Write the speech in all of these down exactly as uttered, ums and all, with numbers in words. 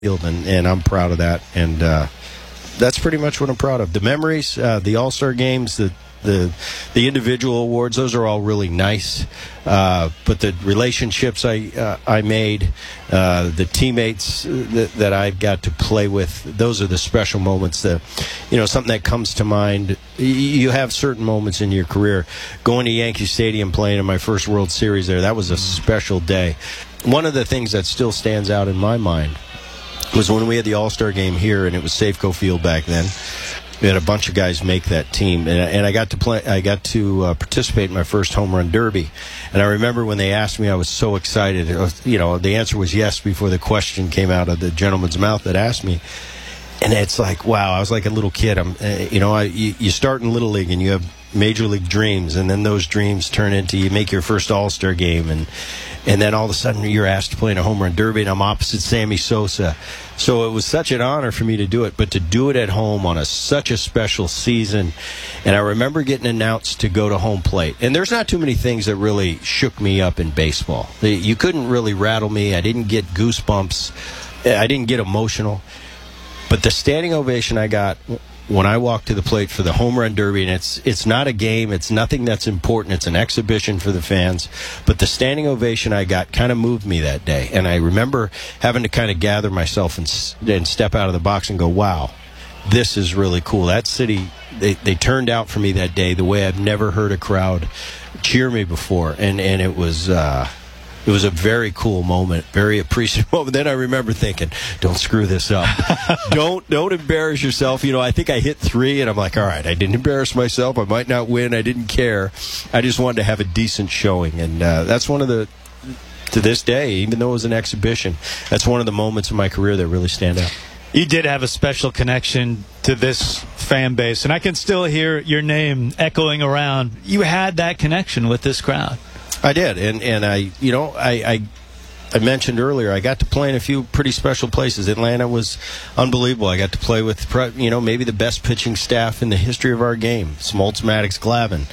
field, and, and I'm proud of that. And uh, that's pretty much what I'm proud of. The memories, uh, the All-Star games, the the the individual awards, those are all really nice. Uh, but the relationships I uh, I made, uh, the teammates that, that I've got to play with, those are the special moments. That, you know, something that comes to mind. You have certain moments in your career. Going to Yankee Stadium, playing in my first World Series there, that was a special day. One of the things that still stands out in my mind was when we had the All-Star game here, and it was Safeco Field back then. We had a bunch of guys make that team, and, and I got to play. I got to uh, participate in my first home run derby. And I remember when they asked me, I was so excited. It was, you know, the answer was yes before the question came out of the gentleman's mouth that asked me. And it's like, wow, I was like a little kid. I'm, uh, you know, I, you, you start in Little League and you have major league dreams, and then those dreams turn into you make your first All-Star game, and and then all of a sudden you're asked to play in a home run derby, and I'm opposite Sammy Sosa. So it was such an honor for me to do it, but to do it at home on a such a special season. And I remember getting announced to go to home plate. And there's not too many things that really shook me up in baseball. You couldn't really rattle me. I didn't get goosebumps. I didn't get emotional. But the standing ovation I got when I walked to the plate for the home run derby, and it's it's not a game, it's nothing that's important, it's an exhibition for the fans, but the standing ovation I got kind of moved me that day. And I remember having to kind of gather myself and, and step out of the box and go, wow, this is really cool. That city, they, they turned out for me that day the way I've never heard a crowd cheer me before. And, and it was... Uh, It was a very cool moment, very appreciative moment. Then I remember thinking, don't screw this up. don't don't embarrass yourself. You know, I think I hit three, and I'm like, all right, I didn't embarrass myself. I might not win. I didn't care. I just wanted to have a decent showing. And uh, that's one of the, to this day, even though it was an exhibition, that's one of the moments in my career that really stand out. You did have a special connection to this fan base, and I can still hear your name echoing around. You had that connection with this crowd. I did, and and I, you know, I, I I mentioned earlier, I got to play in a few pretty special places. Atlanta was unbelievable. I got to play with, you know, maybe the best pitching staff in the history of our game. Smoltz, Maddox, Glavine.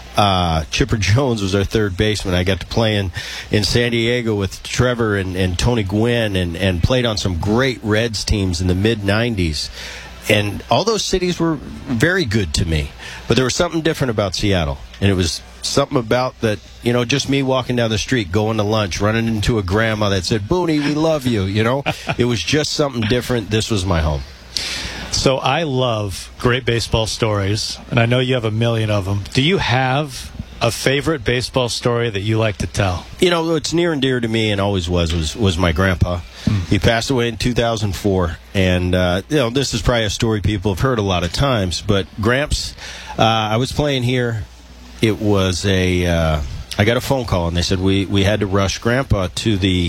Uh, Chipper Jones was our third baseman. I got to play in, in San Diego with Trevor and, and Tony Gwynn, and, and played on some great Reds teams in the mid nineties. And all those cities were very good to me. But there was something different about Seattle. And it was something about that, you know, just me walking down the street, going to lunch, running into a grandma that said, Booney, we love you, you know. It was just something different. This was my home. So I love great baseball stories, and I know you have a million of them. Do you have a favorite baseball story that you like to tell? You know, what's near and dear to me, and always was, was, was my grandpa. Mm. He passed away in two thousand four, and, uh, you know, this is probably a story people have heard a lot of times, but Gramps, uh, I was playing here. It was a, uh, I got a phone call, and they said we, we had to rush Grandpa to the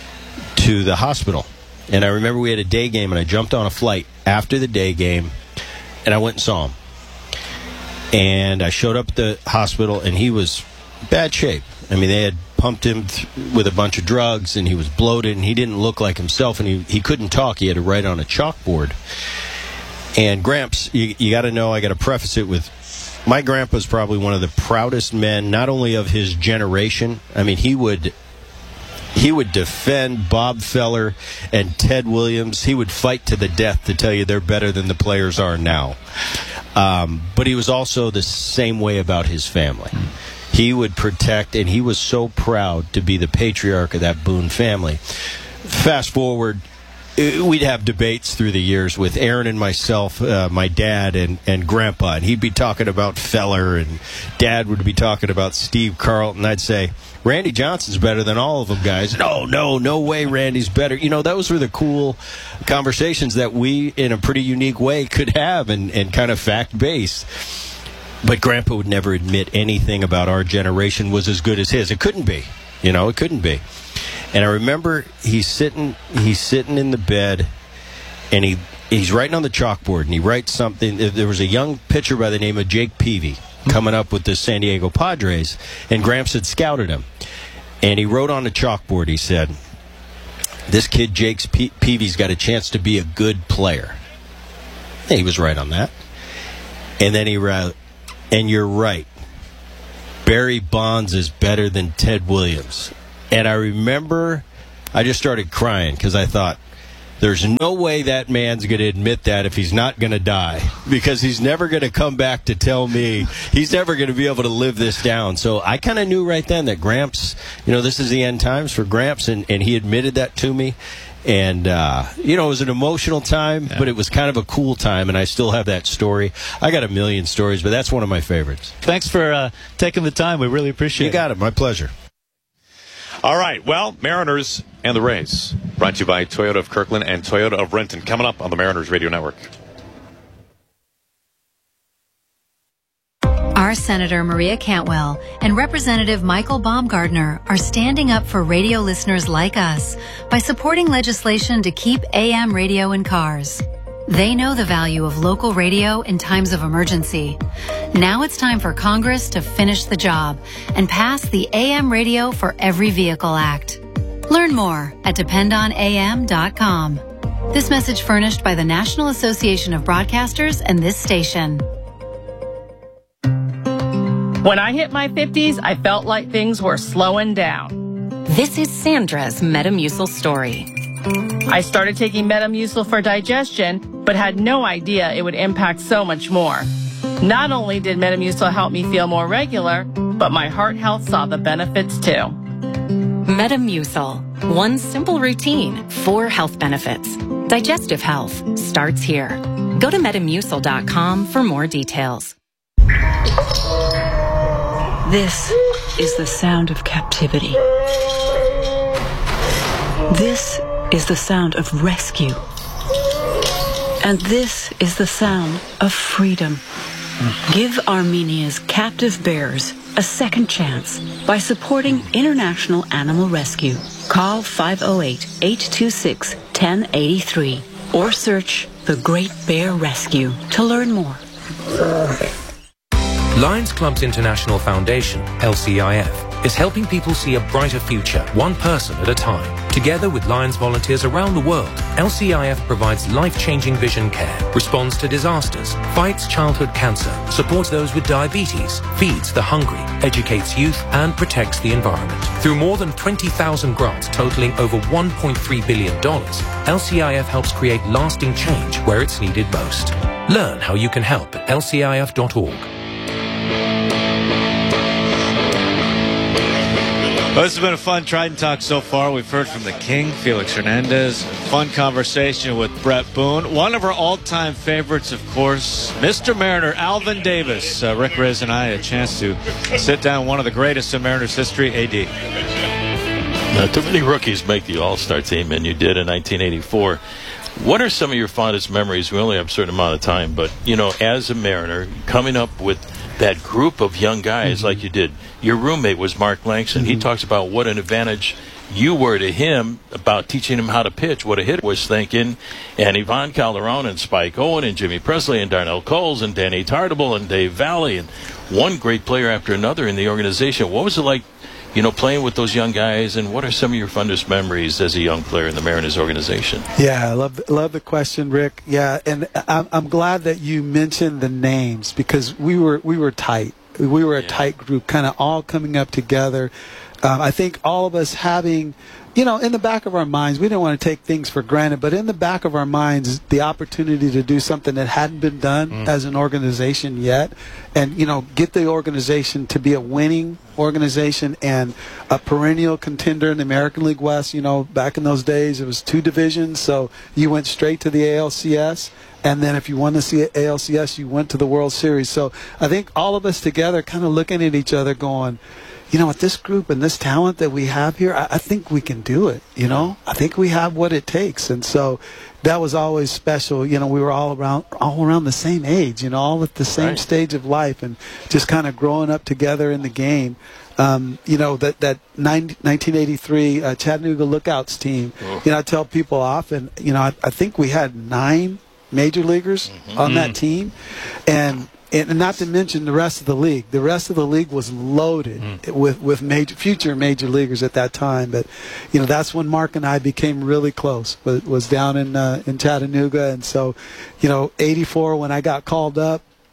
to the hospital. And I remember we had a day game, and I jumped on a flight after the day game, and I went and saw him. And I showed up at the hospital, and he was in bad shape. I mean, they had pumped him th- with a bunch of drugs, and he was bloated, and he didn't look like himself, and he, he couldn't talk. He had to write on a chalkboard. And Gramps, you, you got to know, I got to preface it with, my grandpa's probably one of the proudest men, not only of his generation. I mean, he would he would defend Bob Feller and Ted Williams. He would fight to the death to tell you they're better than the players are now. Um, but he was also the same way about his family. He would protect, and he was so proud to be the patriarch of that Boone family. Fast forward, we'd have debates through the years with Aaron and myself, uh, my dad and, and Grandpa, and he'd be talking about Feller, and Dad would be talking about Steve Carlton. I'd say, Randy Johnson's better than all of them, guys. No, no, no way Randy's better. You know, those were the cool conversations that we, in a pretty unique way, could have, and, and kind of fact-based. But Grandpa would never admit anything about our generation was as good as his. It couldn't be. You know, it couldn't be. And I remember he's sitting he's sitting in the bed, and he he's writing on the chalkboard, and he writes something. There was a young pitcher by the name of Jake Peavy coming up with the San Diego Padres, and Gramps had scouted him. And he wrote on the chalkboard, he said, this kid, Jake Pe- Peavy's got a chance to be a good player. And he was right on that. And then he wrote, and you're right, Barry Bonds is better than Ted Williams. And I remember I just started crying because I thought, there's no way that man's going to admit that if he's not going to die, because he's never going to come back to tell me. He's never going to be able to live this down. So I kind of knew right then that Gramps, you know, this is the end times for Gramps, and, and he admitted that to me. And, uh, you know, it was an emotional time, yeah. but it was kind of a cool time, and I still have that story. I got a million stories, but that's one of my favorites. Thanks for uh, taking the time. We really appreciate it. You got it. My pleasure. All right, well, Mariners and the Rays. Brought to you by Toyota of Kirkland and Toyota of Renton. Coming up on the Mariners Radio Network. Our Senator Maria Cantwell and Representative Michael Baumgardner are standing up for radio listeners like us by supporting legislation to keep A M radio in cars. They know the value of local radio in times of emergency. Now it's time for Congress to finish the job and pass the A M Radio for Every Vehicle Act. Learn more at depend on A M dot com. This message furnished by the National Association of Broadcasters and this station. When I hit my fifties, I felt like things were slowing down. This is Sandra's Metamucil story. I started taking Metamucil for digestion, but had no idea it would impact so much more. Not only did Metamucil help me feel more regular, but my heart health saw the benefits too. Metamucil. One simple routine, four health benefits. Digestive health starts here. Go to metamucil dot com for more details. This is the sound of captivity. This is the sound of rescue. And this is the sound of freedom. Give Armenia's captive bears a second chance by supporting International Animal Rescue. Call five oh eight, eight two six, one oh eight three or search The Great Bear Rescue to learn more. Lions Clubs International Foundation, L C I F, is helping people see a brighter future, one person at a time. Together with Lions volunteers around the world, L C I F provides life-changing vision care, responds to disasters, fights childhood cancer, supports those with diabetes, feeds the hungry, educates youth, and protects the environment. Through more than twenty thousand grants totaling over one point three billion dollars, L C I F helps create lasting change where it's needed most. Learn how you can help at L C I F dot org. Well, this has been a fun Trident Talk so far. We've heard from the King, Felix Hernandez. Fun conversation with Brett Boone. One of our all-time favorites, of course, Mister Mariner, Alvin Davis. Uh, Rick Riz and I had a chance to sit down one of the greatest in Mariners history, A D. Not too many rookies make the All-Star team, and you did in nineteen eighty-four. What are some of your fondest memories? We only have a certain amount of time, but, you know, as a Mariner, coming up with that group of young guys mm-hmm. like you did. Your roommate was Mark Langston. Mm-hmm. He talks about what an advantage you were to him about teaching him how to pitch, what a hitter was thinking. And Ivan Calderon and Spike Owen and Jimmy Presley and Darnell Coles and Danny Tartable and Dave Valley and one great player after another in the organization. What was it like, you know, playing with those young guys, and what are some of your fondest memories as a young player in the Mariners organization? Yeah, I love love the question, Rick. Yeah, and I'm, I'm glad that you mentioned the names, because we were we were tight. We were a yeah. tight group, kind of all coming up together. Um, I think all of us having, you know, in the back of our minds, we didn't want to take things for granted, but in the back of our minds, the opportunity to do something that hadn't been done mm. as an organization yet, and, you know, get the organization to be a winning organization and a perennial contender in the American League West. You know, back in those days, it was two divisions, so you went straight to the A L C S. And then if you wanted to see A L C S, you went to the World Series. So I think all of us together kind of looking at each other going, you know, with this group and this talent that we have here, I, I think we can do it, you know. I think we have what it takes. And so that was always special. You know, we were all around all around the same age, you know, all at the same right. stage of life, and just kind of growing up together in the game. Um, you know, that, that nineteen eighty-three uh, Chattanooga Lookouts team, oh. you know, I tell people often, you know, I, I think we had nine major leaguers mm-hmm. on that team. And And not to mention the rest of the league. The rest of the league was loaded mm. with with major, future major leaguers at that time. But, you know, that's when Mark and I became really close. Was, was down in uh, in Chattanooga, and so, you know, eighty-four when I got called up,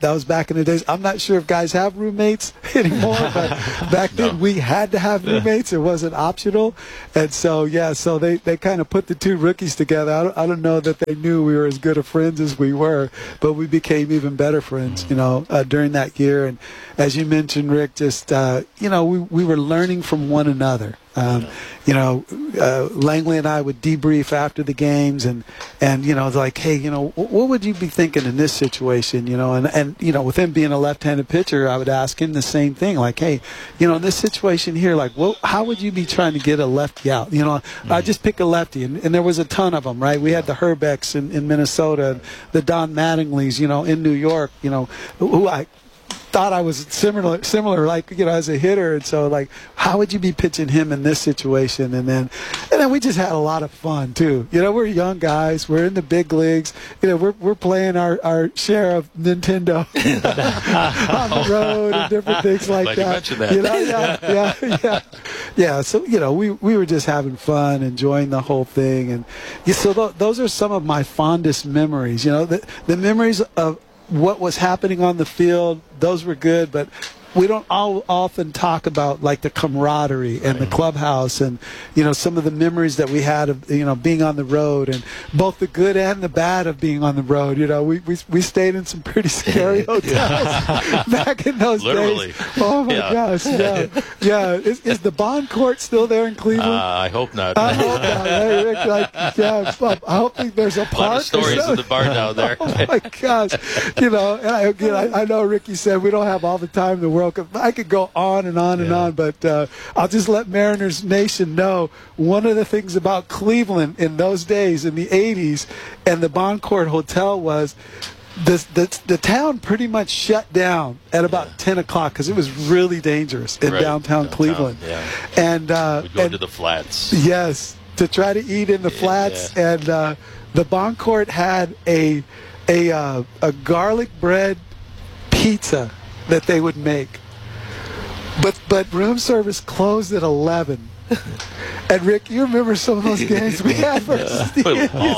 that was back in the days. I'm not sure if guys have roommates anymore, but back No. then we had to have roommates. It wasn't optional. And so, yeah, so they, they kind of put the two rookies together. I don't, I don't know that they knew we were as good of friends as we were, but we became even better friends, you know, uh, during that year. And as you mentioned, Rick, just, uh, you know, we, we were learning from one another. Um, you know, uh, Langley and I would debrief after the games, and, and you know, like, hey, you know, what would you be thinking in this situation? You know, and, and you know, with him being a left-handed pitcher, I would ask him the same thing, like, hey, you know, in this situation here, like, well, how would you be trying to get a lefty out? You know, mm-hmm. I just pick a lefty, and, and there was a ton of them, right? We had the Herbecks in, in Minnesota, and the Don Mattingleys, you know, in New York, you know, who I thought I was similar, similar, like, you know, as a hitter. And so, like, how would you be pitching him in this situation? And then, and then we just had a lot of fun too. You know, we're young guys. We're in the big leagues. You know, we're we're playing our, our share of Nintendo on the road and different things like Glad that. you mentioned that. You know, yeah, yeah, yeah, yeah. So, you know, we we were just having fun, enjoying the whole thing, and yeah, so th- those are some of my fondest memories. You know, the the memories of what was happening on the field, those were good, but we don't all often talk about like the camaraderie and the clubhouse and, you know, some of the memories that we had of, you know, being on the road, and both the good and the bad of being on the road. You know, we we, we stayed in some pretty scary hotels back in those Literally. days. Oh my Yeah. gosh, yeah, yeah. Is, is the Bond Court still there in Cleveland? Uh, I hope not. I hope not. Hey, Rick, like, yeah, I hope there's a A park. lot of or stories in something. the bar down there. Oh my gosh, you know, and I, again, I, I know Ricky said we don't have all the time in the world. I could go on and on and on, but uh, I'll just let Mariners Nation know one of the things about Cleveland in those days in the eighties and the Bond Court Hotel was the, the the town pretty much shut down at about yeah. ten o'clock because it was really dangerous in Right. downtown, Downtown, Cleveland. yeah. And uh, We'd go and, to the flats. yes, to try to eat in the Yeah, flats, yeah. and uh, the Bond Court had a a uh, a garlic bread pizza that they would make. But but room service closed at eleven. And Rick, you remember some of those games we had versus the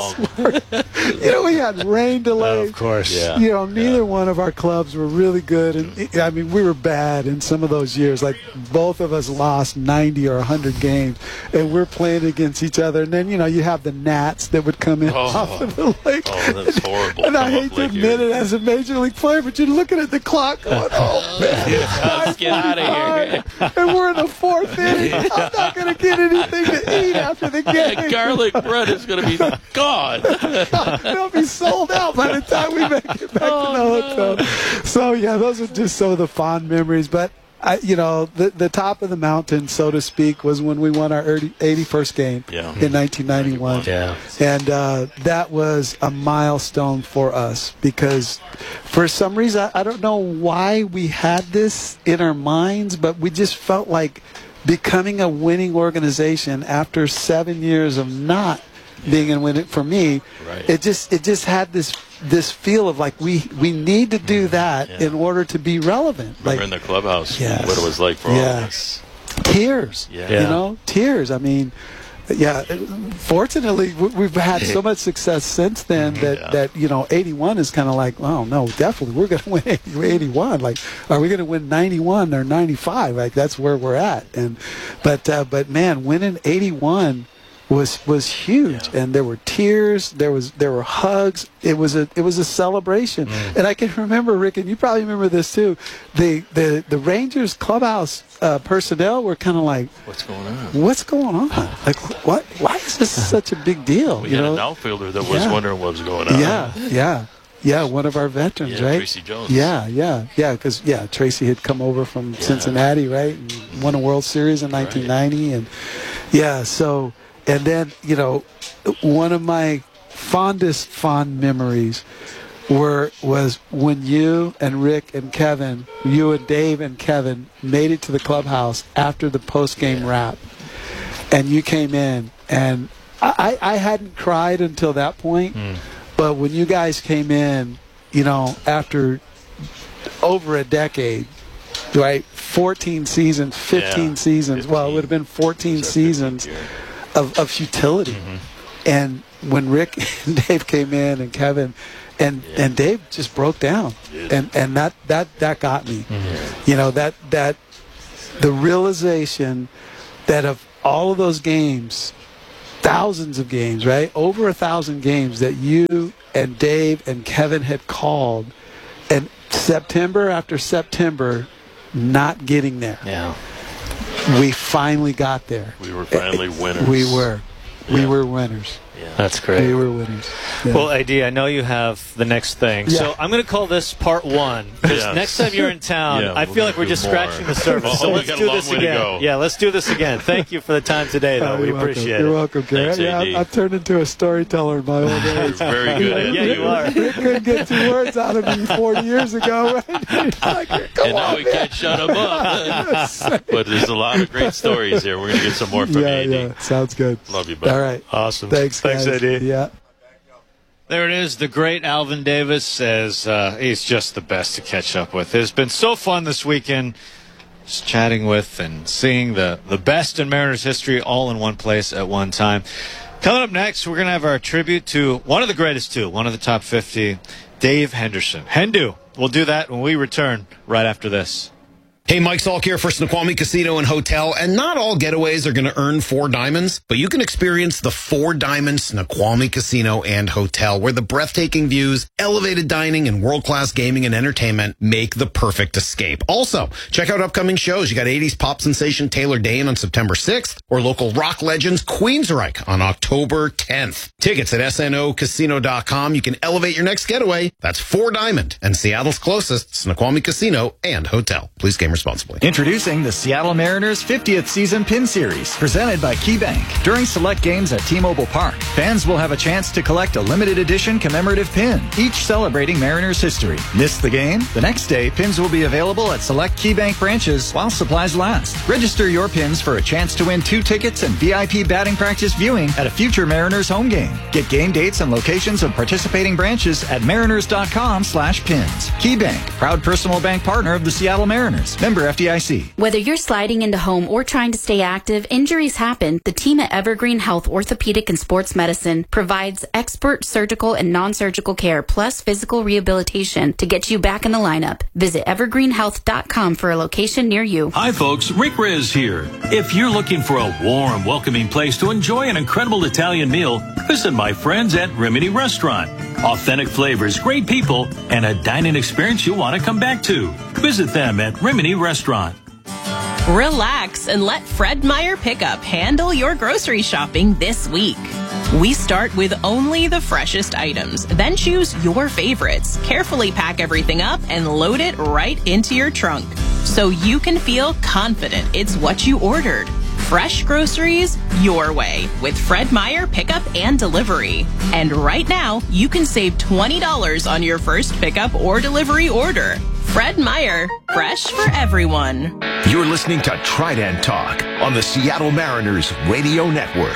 Indians? You know, we had rain delays. Of course. Yeah. You know, neither one of our clubs were really good, and I mean, we were bad in some of those years. Like both of us lost ninety or a hundred games, and we're playing against each other. And then you know, you have the gnats that would come in Oh. off of the lake. Oh, that's horrible. And I Come hate up to Lake admit Erie. it as a major league player, but you're looking at the clock going, "Oh man, Let's get out of here." and we're in the fourth inning. I'm not going to get anything to eat after the game. That garlic bread is going to be gone. They'll be sold out by the time we make it back Oh, to the hotel. So yeah, those are just some of the fond memories. But I, you know, the the top of the mountain, so to speak, was when we won our eighty-first game Yeah. in nineteen ninety-one. Yeah. And uh, that was a milestone for us because for some reason, I, I don't know why we had this in our minds, but we just felt like becoming a winning organization after seven years of not being in winning, for me, Right. it just it just had this this feel of like we we need to do that Yeah. in order to be relevant. Remember Like in the clubhouse Yes. what it was like for all of Yes. us. tears, Yeah. you Yeah. know, tears. I mean, yeah. Fortunately, we- we've had so much success since then that, Yeah. that you know, eighty-one is kind of like, oh no, definitely we're going to win eighty-one. Like, are we going to win ninety-one or ninety-five? Like, that's where we're at. And but uh, but man, winning eighty-one was was huge, Yeah. and there were tears, there was there were hugs. It was a it was a celebration, and I can remember, Rick, and you probably remember this too. The the the Rangers clubhouse uh, personnel were kind of like, What's going on? what's going on? Like, what? Why is this such a big deal? We you had know? an outfielder that was Yeah. wondering what was going on. Yeah, yeah, yeah. One of our veterans, Yeah, right? Tracy Jones. Yeah, yeah, yeah. Because yeah, Tracy had come over from Yeah. Cincinnati, right, and won a World Series in nineteen ninety, and yeah. So, and then you know, one of my fondest fond memories were was when you and Rick and Kevin, you and Dave and Kevin made it to the clubhouse after the post game Yeah. wrap, and you came in, and I, I hadn't cried until that point, but when you guys came in, you know, after over a decade, right, fourteen seasons, fifteen Yeah, seasons, well, it would have been fourteen It's our fifteenth seasons year. of, of futility. and when Rick and Dave came in and Kevin, and yeah. and Dave just broke down, and and that that that got me. Mm-hmm. You know, that that the realization that of all of those games, thousands of games, right? Over a thousand games that you and Dave and Kevin had called, and September after September, not getting there. Yeah. We finally got there. We were finally winners. We were. We Yeah. were winners. Yeah. That's great. We were winners. Yeah. Well, A D, I know you have the next thing, Yeah. so I'm going to call this part one. Because Yes. next time you're in town, Yeah, I we're feel like gonna we're do just more. scratching the surface. Oh, so we let's got a do long this way to again. go. Yeah, let's do this again. Thank you for the time today, though. Oh, we you're welcome. appreciate You're it. welcome, Garrett. Thanks, Yeah, A D. I've, I've turned into a storyteller in my old age. Very good. Yeah, you are. Rick couldn't get two words out of me forty years ago, right? Like, come And now on, we man. can't shut him up. But there's a lot of great stories here. We're going to get some more from Yeah, A D. yeah. Sounds good. Love you, bud. All right. Awesome. Thanks, Thanks, guys. A D. Yeah. There it is. The great Alvin Davis says uh, he's just the best to catch up with. It's been so fun this weekend just chatting with and seeing the, the best in Mariners history all in one place at one time. Coming up next, we're going to have our tribute to one of the greatest two, one of the top fifty, Dave Henderson. Hendu. We'll do that when we return right after this. Hey, Mike Salk here for Snoqualmie Casino and Hotel, and not all getaways are going to earn four diamonds, but you can experience the Four Diamond Snoqualmie Casino and Hotel, where the breathtaking views, elevated dining, and world-class gaming and entertainment make the perfect escape. Also, check out upcoming shows. You got eighties pop sensation Taylor Dane on September sixth, or local rock legends Queensryche on October tenth. Tickets at S N O casino dot com. You can elevate your next getaway. That's Four Diamond, and Seattle's closest Snoqualmie Casino and Hotel. Please game responsibly. Introducing the Seattle Mariners fiftieth Season Pin Series, presented by KeyBank. During select games at T-Mobile Park, fans will have a chance to collect a limited edition commemorative pin, each celebrating Mariners history. Miss the game? The next day, pins will be available at select KeyBank branches while supplies last. Register your pins for a chance to win two tickets and V I P batting practice viewing at a future Mariners home game. Get game dates and locations of participating branches at mariners.com slash pins. KeyBank, proud personal bank partner of the Seattle Mariners. Member F D I C. Whether you're sliding into home or trying to stay active, injuries happen. The team at Evergreen Health Orthopedic and Sports Medicine provides expert surgical and non-surgical care plus physical rehabilitation to get you back in the lineup. Visit evergreen health dot com for a location near you. Hi folks, Rick Riz here. If you're looking for a warm, welcoming place to enjoy an incredible Italian meal, visit my friends at Rimini Restaurant. Authentic flavors, great people, and a dining experience you'll want to come back to. Visit them at Rimini Restaurant. Relax and let Fred Meyer Pickup handle your grocery shopping this week. We start with only the freshest items, then choose your favorites. Carefully pack everything up and load it right into your trunk so you can feel confident it's what you ordered. Fresh groceries your way with Fred Meyer Pickup and Delivery. And right now, you can save twenty dollars on your first pickup or delivery order. Fred Meyer, fresh for everyone. You're listening to Trident Talk on the Seattle Mariners Radio Network.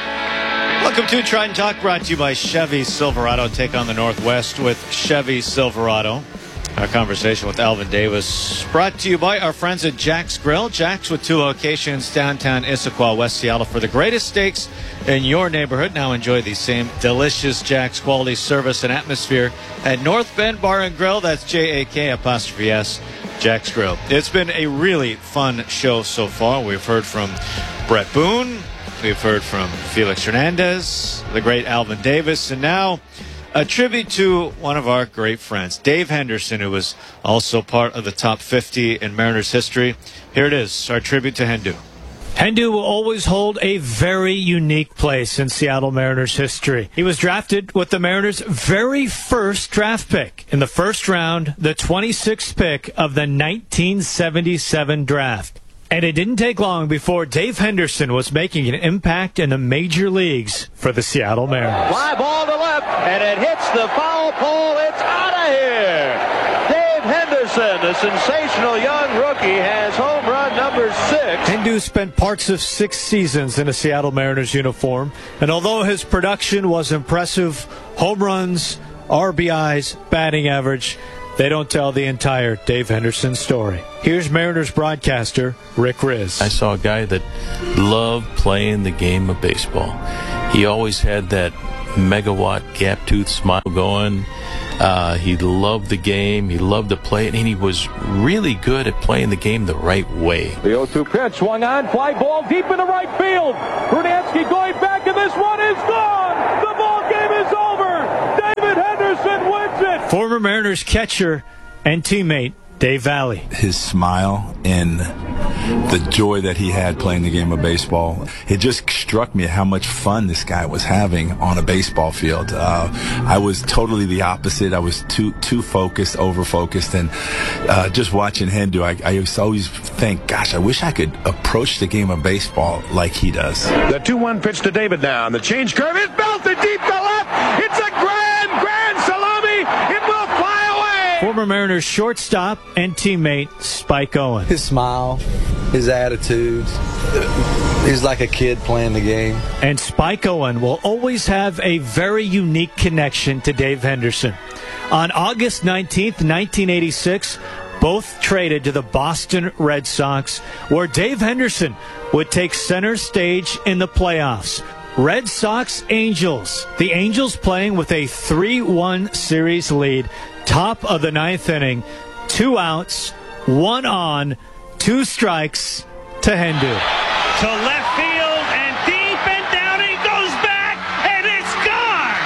Welcome to Trident Talk, brought to you by Chevy Silverado. Take on the Northwest with Chevy Silverado. Our conversation with Alvin Davis brought to you by our friends at Jack's Grill. Jack's with two locations, downtown Issaquah, West Seattle. For the greatest steaks in your neighborhood, now enjoy the same delicious Jack's quality service and atmosphere at North Bend Bar and Grill. That's J A K apostrophe S, Jack's Grill. It's been a really fun show so far. We've heard from Brett Boone. We've heard from Felix Hernandez, the great Alvin Davis, and now a tribute to one of our great friends, Dave Henderson, who was also part of the top fifty in Mariners history. Here it is, our tribute to Hendu. Hendu will always hold a very unique place in Seattle Mariners history. He was drafted with the Mariners' very first draft pick in the first round, the twenty-sixth pick of the nineteen seventy-seven draft. And it didn't take long before Dave Henderson was making an impact in the major leagues for the Seattle Mariners. Fly ball to left, and it hits the foul pole. It's out of here. Dave Henderson, the sensational young rookie, has home run number six. Hendu spent parts of six seasons in a Seattle Mariners uniform, and although his production was impressive, home runs, R B Is, batting average, they don't tell the entire Dave Henderson story. Here's Mariners broadcaster Rick Riz. I saw a guy that loved playing the game of baseball. He always had that megawatt gap tooth smile going. Uh, he loved the game. He loved to play it, and he was really good at playing the game the right way. The oh two pitch swung on, fly ball deep in the right field. Brunansky going back, and this one is gone. The ball game is over. David Henderson wins it. Former Mariners catcher and teammate Dave Valley. His smile and the joy that he had playing the game of baseball, it just struck me how much fun this guy was having on a baseball field. Uh, I was totally the opposite. I was too too focused, over-focused, and uh, just watching him do, I, I always think, gosh, I wish I could approach the game of baseball like he does. The two one pitch to David now, and the change curve is belted deep to left. It's a grand, grand salami. It will fly away. Former Mariners shortstop and teammate Spike Owen. His smile, his attitude, he's like a kid playing the game. And Spike Owen will always have a very unique connection to Dave Henderson. On August nineteenth, nineteen eighty-six, both traded to the Boston Red Sox, where Dave Henderson would take center stage in the playoffs. Red Sox Angels. The Angels playing with a three one series lead. Top of the ninth inning. Two outs, one on, two strikes to Hendu. To left field and deep and down he goes back and it's gone.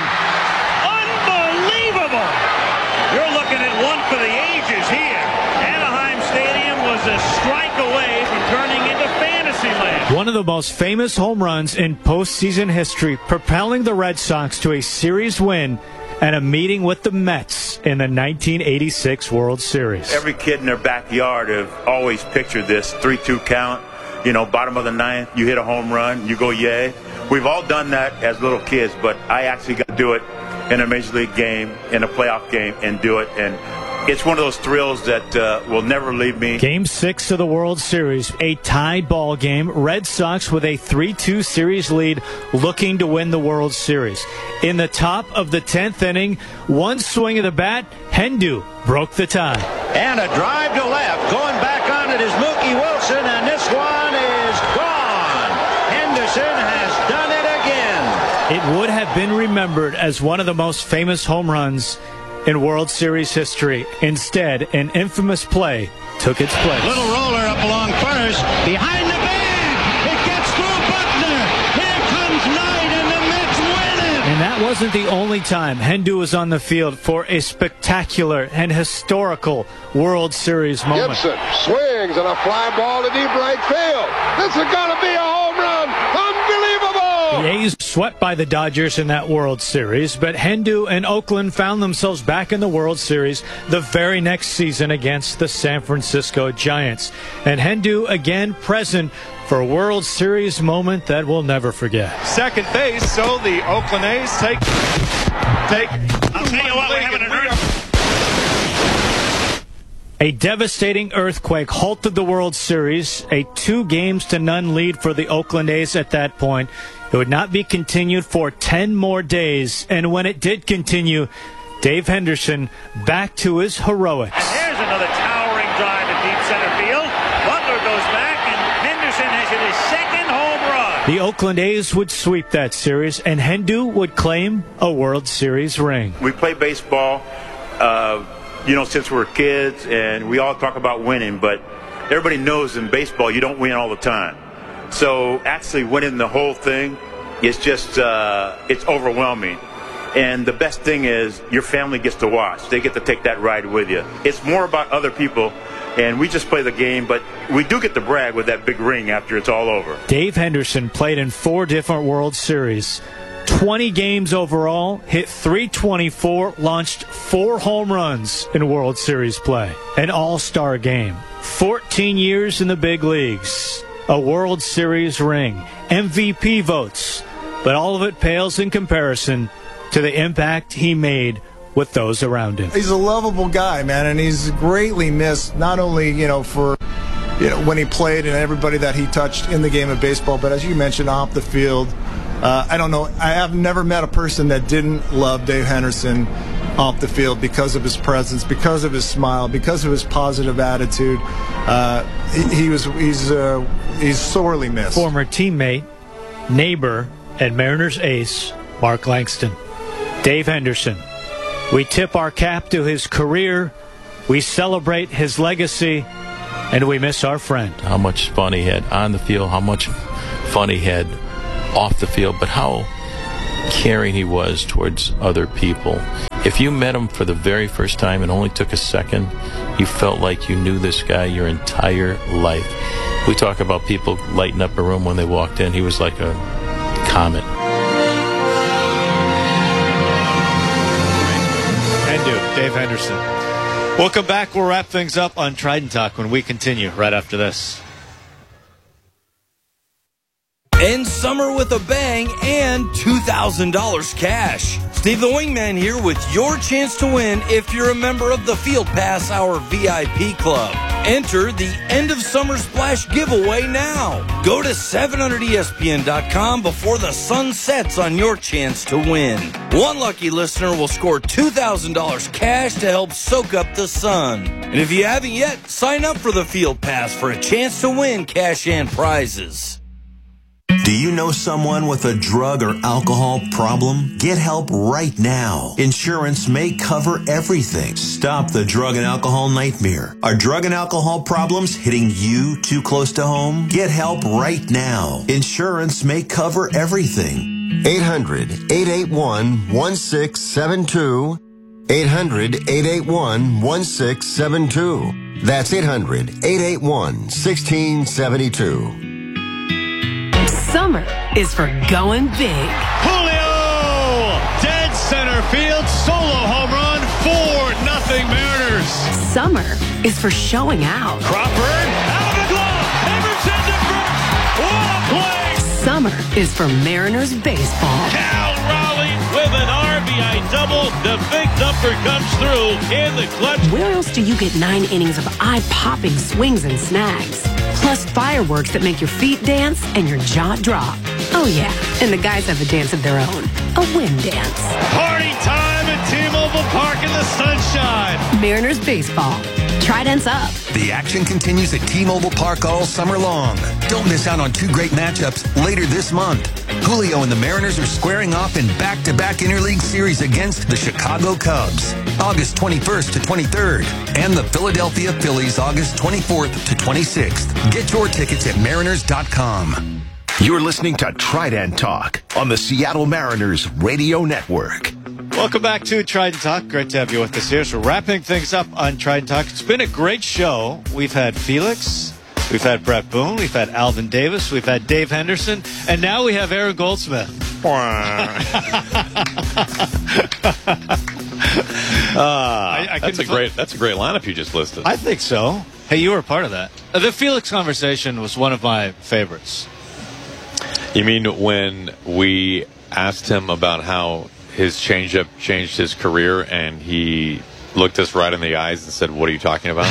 Unbelievable. You're looking at one for the ages here. Anaheim Stadium was a strike away from turning into fantasy land. One of the most famous home runs in postseason history, propelling the Red Sox to a series win and a meeting with the Mets in the nineteen eighty-six World Series. Every kid in their backyard have always pictured this three two count, you know, bottom of the ninth, you hit a home run, you go yay. We've all done that as little kids, but I actually got to do it in a Major League game, in a playoff game, and do it. And it's one of those thrills that uh, will never leave me. Game six of the World Series, a tied ball game. Red Sox with a three two series lead, looking to win the World Series. In the top of the tenth inning, one swing of the bat, Hendu broke the tie. And a drive to left. Going back on it is Mookie Wilson, and this one is gone. Henderson has done it again. It would have been remembered as one of the most famous home runs in World Series history. Instead, an infamous play took its place. Little roller up along first, behind the bag. It gets through Buckner. Here comes Knight, and the Mets win it. And that wasn't the only time Hendu was on the field for a spectacular and historical World Series moment. Gibson swings and a fly ball to deep right field. This is going to be a home run. Unbelievable! The A's swept by the Dodgers in that World Series, but Hendu and Oakland found themselves back in the World Series the very next season against the San Francisco Giants. And Hendu again present for a World Series moment that we'll never forget. Second base, so the Oakland A's take... take I'll tell you what, we're having an earthquake. A devastating earthquake halted the World Series, a two games to none lead for the Oakland A's at that point. It would not be continued for ten more days, and when it did continue, Dave Henderson back to his heroics. And here's another towering drive to deep center field. Butler goes back, and Henderson has hit his second home run. The Oakland A's would sweep that series, and Hendu would claim a World Series ring. We play baseball, uh, you know, since we were kids, and we all talk about winning, but everybody knows in baseball you don't win all the time. So actually winning the whole thing is just, uh, it's overwhelming. And the best thing is your family gets to watch. They get to take that ride with you. It's more about other people, and we just play the game, but we do get to brag with that big ring after it's all over. Dave Henderson played in four different World Series. twenty games overall, hit three twenty-four, launched four home runs in World Series play. An all-star game. fourteen years in the big leagues. A World Series ring, M V P votes, but all of it pales in comparison to the impact he made with those around him. He's a lovable guy, man, and he's greatly missed, not only, you know, for, you know, when he played and everybody that he touched in the game of baseball, but as you mentioned, off the field. Uh, I don't know, I have never met a person that didn't love Dave Henderson off the field because of his presence, because of his smile, because of his positive attitude. Uh, he, he was he's uh, he's sorely missed. Former teammate, neighbor, and Mariners ace Mark Langston. Dave Henderson. We tip our cap to his career, we celebrate his legacy, and we miss our friend. How much fun he had on the field, how much fun he had off the field, but how caring he was towards other people. If you met him for the very first time and only took a second, you felt like you knew this guy your entire life. We talk about people lighting up a room when they walked in. He was like a comet. And do, Dave Henderson. Welcome back. We'll wrap things up on Trident Talk when we continue right after this. End summer with a bang and two thousand dollars cash. Steve the Wingman here with your chance to win if you're a member of the Field Pass Hour V I P Club. Enter the End of Summer Splash giveaway now. Go to seven hundred E S P N dot com before the sun sets on your chance to win. One lucky listener will score two thousand dollars cash to help soak up the sun. And if you haven't yet, sign up for the Field Pass for a chance to win cash and prizes. Do you know someone with a drug or alcohol problem? Get help right now. Insurance may cover everything. Stop the drug and alcohol nightmare. Are drug and alcohol problems hitting you too close to home? Get help right now. Insurance may cover everything. eight hundred, eight eight one, one six seven two. eight hundred, eight eight one, one six seven two. That's eight hundred, eight eight one, one six seven two. Summer is for going big. Julio! Dead center field, solo home run, four nothing Mariners. Summer is for showing out. Crawford, out of the glove, Emerson to first. What a play! Summer is for Mariners baseball. Cal Raleigh with an R B I double. The big number comes through in the clutch. Where else do you get nine innings of eye-popping swings and snags? Plus fireworks that make your feet dance and your jaw drop. Oh yeah, and the guys have a dance of their own. A wind dance. Party time at T-Mobile Park in the sunshine. Mariners baseball. Trident's up. The action continues at T-Mobile Park all summer long. Don't miss out on two great matchups later this month. Julio and the Mariners are squaring off in back-to-back interleague series against the Chicago Cubs, August twenty-first to twenty-third, and the Philadelphia Phillies, August twenty-fourth to twenty-sixth. Get your tickets at mariners dot com. You're listening to Trident Talk on the Seattle Mariners Radio Network. Welcome back to Trident Talk. Great to have you with us here. So wrapping things up on Trident Talk. It's been a great show. We've had Felix. We've had Brett Boone. We've had Alvin Davis. We've had Dave Henderson. And now we have Aaron Goldsmith. uh, I, I that's a great that's a great lineup you just listed. I think so. Hey, you were a part of that. The Felix conversation was one of my favorites. You mean when we asked him about how his changeup changed his career, and he looked us right in the eyes and said, "What are you talking about?"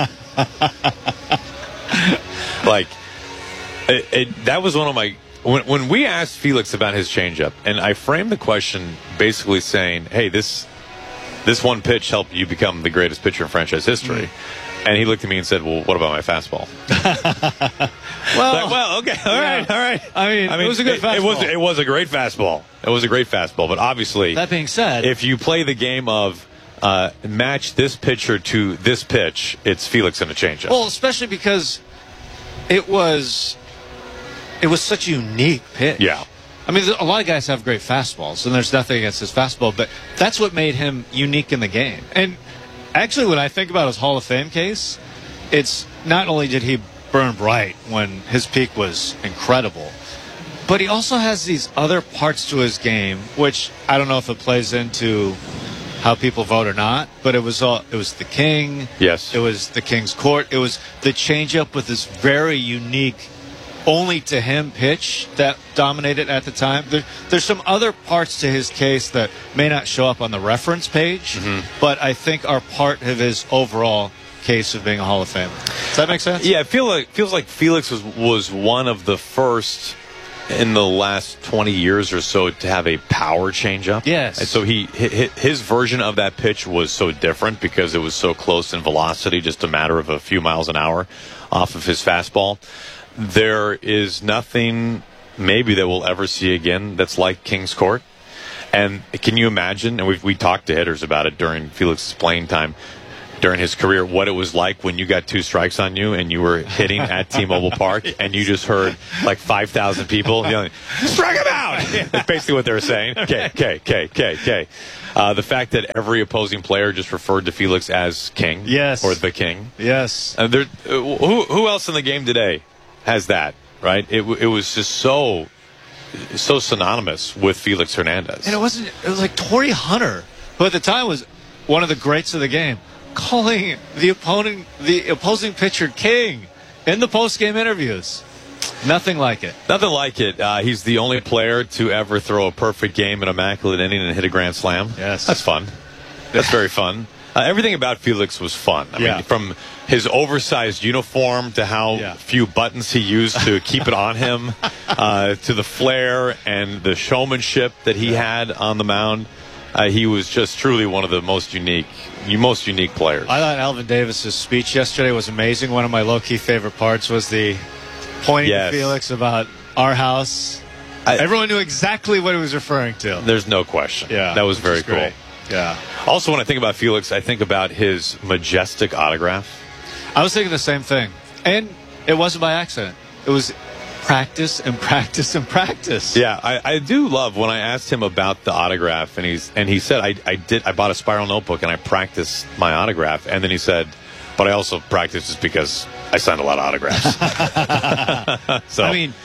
Like, it, it, that was one of my when when we asked Felix about his changeup, and I framed the question basically saying, "Hey, this this one pitch helped you become the greatest pitcher in franchise history." Mm-hmm. And he looked at me and said, "Well, what about my fastball?" well, like, well, okay, all yeah. right, all right. I mean, I mean, it was a good it, fastball. It was, it was a great fastball. It was a great fastball. But obviously, that being said, if you play the game of uh, match this pitcher to this pitch, it's Felix and a changeup. Well, especially because it was it was such a unique pitch. Yeah. I mean, a lot of guys have great fastballs, and there's nothing against his fastball, but that's what made him unique in the game. And actually, when I think about his Hall of Fame case, it's not only did he burn bright when his peak was incredible, but he also has these other parts to his game, which I don't know if it plays into how people vote or not, but it was all, it was the King. Yes. It was the King's Court. It was the changeup with this very unique, only to him pitch that dominated at the time. There, there's some other parts to his case that may not show up on the reference page, mm-hmm. but I think are part of his overall case of being a Hall of Famer. Does that make sense? Yeah, it feel like, feels like Felix was, was one of the first in the last twenty years or so to have a power changeup. Yes. And so he his version of that pitch was so different because it was so close in velocity, just a matter of a few miles an hour off of his fastball. There is nothing maybe that we'll ever see again that's like King's Court. And can you imagine, and we we talked to hitters about it during Felix's playing time, during his career, what it was like when you got two strikes on you and you were hitting at T-Mobile Park and you just heard like five thousand people yelling, strike him out! That's basically what they were saying. K, K, K, K, K. Uh, the fact that every opposing player just referred to Felix as King. Yes. Or the King. Yes. Uh, there, uh, who, who else in the game today has that, right? It, it was just so, so synonymous with Felix Hernandez. And it wasn't, it was like Torrey Hunter, who at the time was one of the greats of the game, calling the opponent, the opposing pitcher King in the post-game interviews. Nothing like it. Nothing like it. Uh, he's the only player to ever throw a perfect game, an immaculate inning, and hit a grand slam. Yes. That's fun. That's very fun. Uh, everything about Felix was fun. I Yeah. mean, from his oversized uniform to how Yeah. few buttons he used to keep it on him, uh, to the flair and the showmanship that he had on the mound. Uh, he was just truly one of the most unique, most unique players. I thought Alvin Davis's speech yesterday was amazing. One of my low-key favorite parts was the pointing Yes. to Felix about our house. I, Everyone knew exactly what he was referring to. There's no question. Yeah, that was which very is cool. great. Yeah. Also, when I think about Felix, I think about his majestic autograph. I was thinking the same thing. And it wasn't by accident. It was practice and practice and practice. Yeah, I, I do love when I asked him about the autograph, and he's and he said I, I did I bought a spiral notebook and I practiced my autograph, and then he said, but I also practiced just because I signed a lot of autographs. So I mean,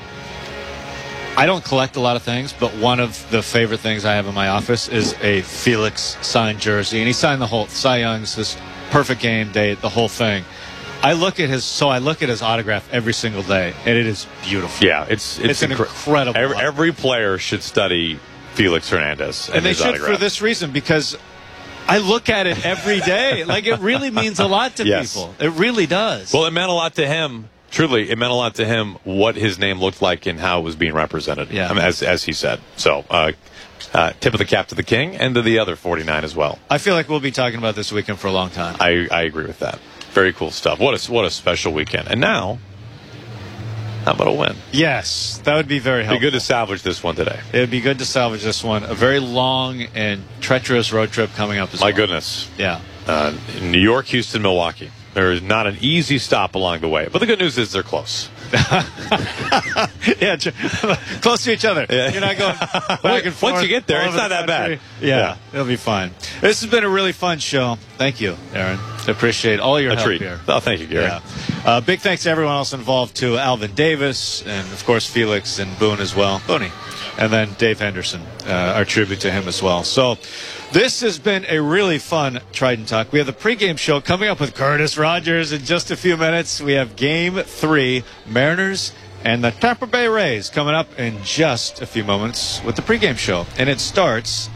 I don't collect a lot of things, but one of the favorite things I have in my office is a Felix signed jersey, and he signed the whole Cy Young's, his perfect game day, the whole thing. I look at his so I look at his autograph every single day, and it is beautiful. yeah, it's It's, it's, an incre- incredible. Every, autograph. every player should study Felix Hernandez and, and they his should autograph. for this reason, because I look at it every day. Like, it really means a lot to Yes. people. It really does. Well, it meant a lot to him. Truly, it meant a lot to him what his name looked like and how it was being represented. Yeah. I mean, as as he said. So, uh, uh, tip of the cap to the King and to the other forty-nine as well. I feel like we'll be talking about this weekend for a long time. I, I agree with that. Very cool stuff. What a what a special weekend. And now, how about a win? Yes, that would be very It'd helpful. be good to salvage this one today. It would be good to salvage this one. A very long and treacherous road trip coming up as My well. goodness. Yeah. Uh, New York, Houston, Milwaukee. There is not an easy stop along the way. But the good news is they're close. yeah, tr- close to each other. Yeah. You're not going back and forth. Once you get there, all it's over not the that bad. country. Yeah, Yeah. it'll be fine. This has been a really fun show. Thank you, Aaron. I appreciate all your A help treat. here. Oh, thank you, Gary. Yeah. Uh, big thanks to everyone else involved, to Alvin Davis, and of course Felix and Boone as well. Booney. And then Dave Henderson, uh, our tribute to him as well. So this has been a really fun Trident Talk. We have the pregame show coming up with Curtis Rogers in just a few minutes. We have game three, Mariners and the Tampa Bay Rays, coming up in just a few moments with the pregame show. And it starts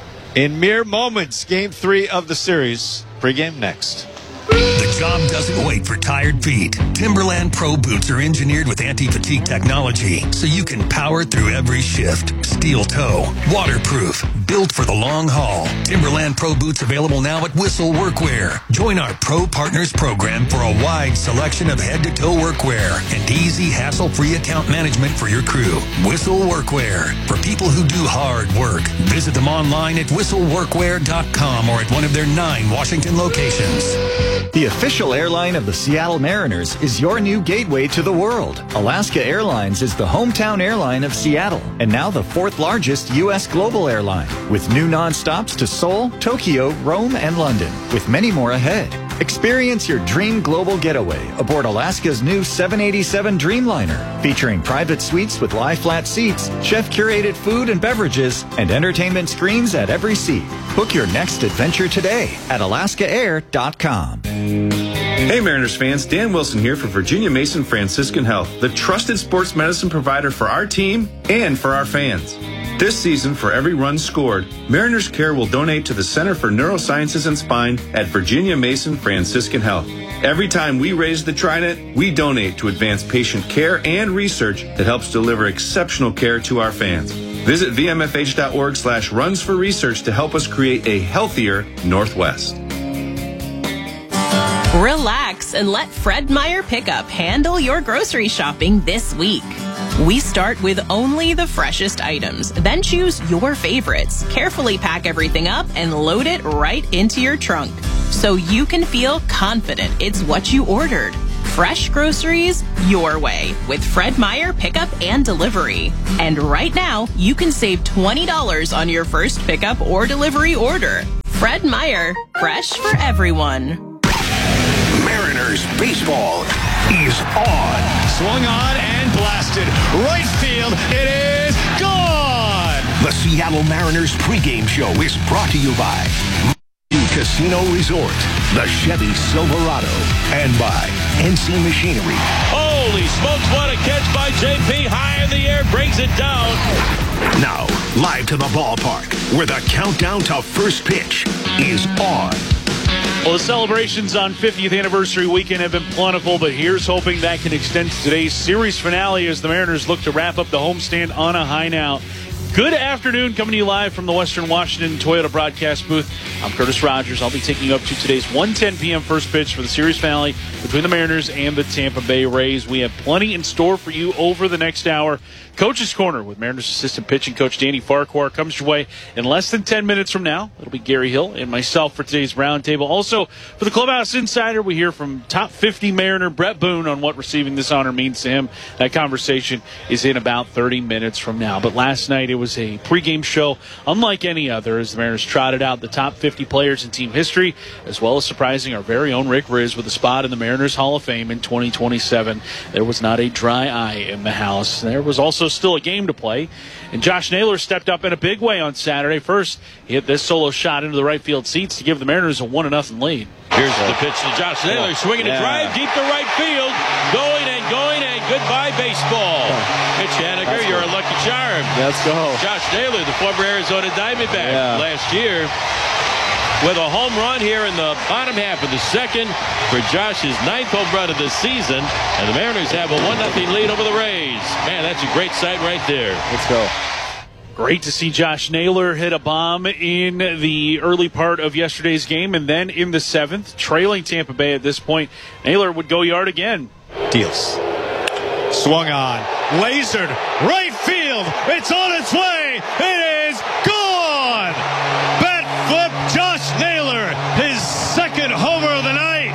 in mere moments. Game three of the series. Pregame next. The job doesn't wait for tired feet. Timberland Pro boots are engineered with anti-fatigue technology, so you can power through every shift. Steel toe, waterproof, built for the long haul. Timberland Pro boots available now at Whistle Workwear. Join our Pro Partners program for a wide selection of head-to-toe workwear and easy, hassle-free account management for your crew. Whistle Workwear, for people who do hard work. Visit them online at whistle workwear dot com or at one of their nine Washington locations. The official airline of the Seattle Mariners is your new gateway to the world. Alaska Airlines is the hometown airline of Seattle and now the fourth largest U S global airline, with new nonstops to Seoul, Tokyo, Rome, and London, with many more ahead. Experience your dream global getaway aboard Alaska's new seven eighty-seven Dreamliner, featuring private suites with lie-flat seats, chef-curated food and beverages, and entertainment screens at every seat. Book your next adventure today at alaska air dot com. Hey Mariners fans, Dan Wilson here for Virginia Mason Franciscan Health, the trusted sports medicine provider for our team and for our fans. This season, for every run scored, Mariners Care will donate to the Center for Neurosciences and Spine at Virginia Mason Franciscan Health. Every time we raise the Trident, we donate to advance patient care and research that helps deliver exceptional care to our fans. Visit v m f h dot org slash runs for research to help us create a healthier Northwest. Relax and let Fred Meyer Pickup handle your grocery shopping this week. We start with only the freshest items, then choose your favorites. Carefully pack everything up and load it right into your trunk so you can feel confident it's what you ordered. Fresh groceries your way with Fred Meyer Pickup and Delivery. And right now, you can save twenty dollars on your first pickup or delivery order. Fred Meyer, fresh for everyone. Mariners baseball is on. Swung on and blasted. Right field. It is gone. The Seattle Mariners pregame show is brought to you by Casino Resort, the Chevy Silverado, and by N C Machinery. Holy smokes, what a catch by J P. High in the air, brings it down. Now, live to the ballpark, where the countdown to first pitch is on. Well, the celebrations on fiftieth anniversary weekend have been plentiful, but here's hoping that can extend to today's series finale as the Mariners look to wrap up the homestand on a high note. Good afternoon, coming to you live from the Western Washington Toyota broadcast booth. I'm Curtis Rogers. I'll be taking you up to today's one ten p.m. first pitch for the series finale between the Mariners and the Tampa Bay Rays. We have plenty in store for you over the next hour. Coach's Corner with Mariners assistant pitching coach Danny Farquhar comes your way in less than ten minutes from now. It'll be Gary Hill and myself for today's roundtable. Also, for the Clubhouse Insider, we hear from top fifty Mariner Brett Boone on what receiving this honor means to him. That conversation is in about thirty minutes from now. But last night it was a pregame show unlike any other as the Mariners trotted out the top fifty players in team history, as well as surprising our very own Rick Rizzs with a spot in the Mariners Hall of Fame in twenty twenty-seven. There was not a dry eye in the house. There was also still a game to play, and Josh Naylor stepped up in a big way on Saturday. First, he hit this solo shot into the right field seats to give the Mariners a one to nothing lead. Here's the pitch to Josh Naylor, swinging yeah. a drive deep to right field, going and going, and goodbye baseball. Mitch Haniger, you're a lucky charm. Let's go. Josh Naylor, the former Arizona Diamondback yeah. last year, with a home run here in the bottom half of the second for Josh's ninth home run of the season. And the Mariners have a one nothing lead over the Rays. Man, that's a great sight right there. Let's go. Great to see Josh Naylor hit a bomb in the early part of yesterday's game. And then in the seventh, trailing Tampa Bay at this point, Naylor would go yard again. Deals. Swung on. Lasered. Right field. It's on its way. It is gone. Bat flip. Josh Naylor. His second homer of the night.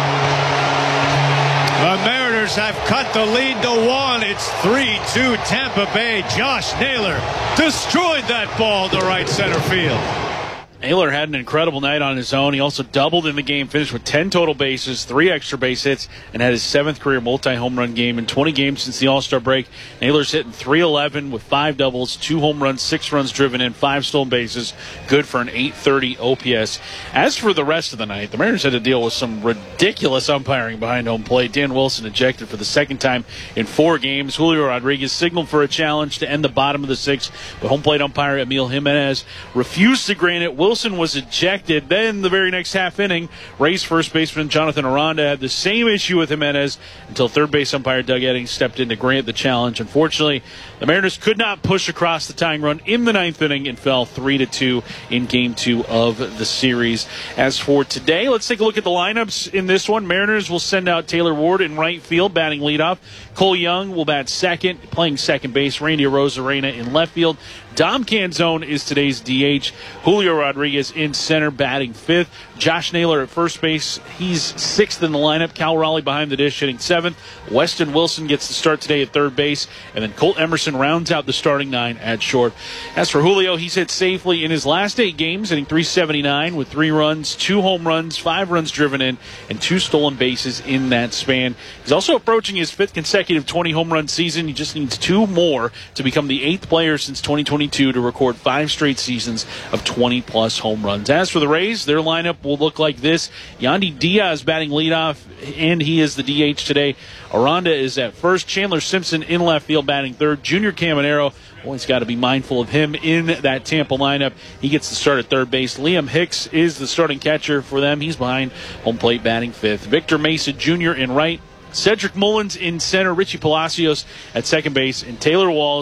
The Mariners have cut the lead to one. It's three two Tampa Bay. Josh Naylor destroyed that ball to right center field. Naylor had an incredible night on his own. He also doubled in the game, finished with ten total bases, three extra base hits, and had his seventh career multi-home run game in twenty games since the All-Star break. Naylor's hitting three eleven with five doubles, two home runs, six runs driven in, five stolen bases, good for an eight thirty O P S. As for the rest of the night, the Mariners had to deal with some ridiculous umpiring behind home plate. Dan Wilson ejected for the second time in four games. Julio Rodriguez signaled for a challenge to end the bottom of the sixth, but home plate umpire Emil Jimenez refused to grant it. Wilson was ejected. Then the very next half inning, Rays first baseman Jonathan Aranda had the same issue with Jimenez until third base umpire Doug Eddings stepped in to grant the challenge. Unfortunately, the Mariners could not push across the tying run in the ninth inning and fell three to two in game two of the series. As for today, let's take a look at the lineups in this one. Mariners will send out Taylor Ward in right field, batting leadoff. Cole Young will bat second, playing second base. Randy Arozarena in left field. Dom Canzone is today's D H. Julio Rodriguez in center, batting fifth. Josh Naylor at first base. He's sixth in the lineup. Cal Raleigh behind the dish, hitting seventh. Weston Wilson gets the start today at third base. And then Colt Emerson rounds out the starting nine at short. As for Julio, he's hit safely in his last eight games, hitting three seventy-nine with three runs, two home runs, five runs driven in, and two stolen bases in that span. He's also approaching his fifth consecutive twenty home run season. He just needs two more to become the eighth player since twenty twenty-two to record five straight seasons of twenty plus home runs. As for the Rays, their lineup will look like this. Yandy Diaz batting leadoff, and he is the D H today. Aranda is at first. Chandler Simpson in left field batting third. Junior Caminero, always got to be mindful of him in that Tampa lineup. He gets the start at third base. Liam Hicks is the starting catcher for them. He's behind home plate batting fifth. Victor Mesa Junior in right. Cedric Mullins in center, Richie Palacios at second base, and Taylor Walls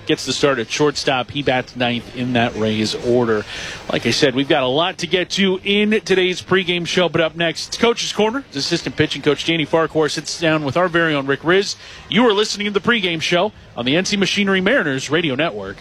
gets the start at shortstop. He bats ninth in that Rays order. Like I said, we've got a lot to get to in today's pregame show, but up next, it's Coach's Corner. It's assistant pitching coach Danny Farquhar sits down with our very own Rick Riz. You are listening to the pregame show on the N C Machinery Mariners Radio Network.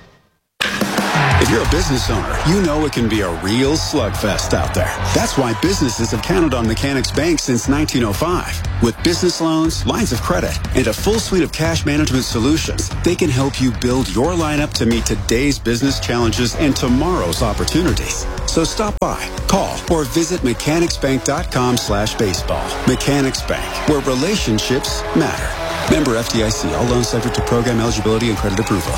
If you're a business owner, you know it can be a real slugfest out there. That's why businesses have counted on Mechanics Bank since nineteen oh five. With business loans, lines of credit, and a full suite of cash management solutions, they can help you build your lineup to meet today's business challenges and tomorrow's opportunities. So stop by, call, or visit mechanicsbank.com slash baseball. Mechanics Bank, where relationships matter. Member F D I C. All loans subject to program eligibility and credit approval.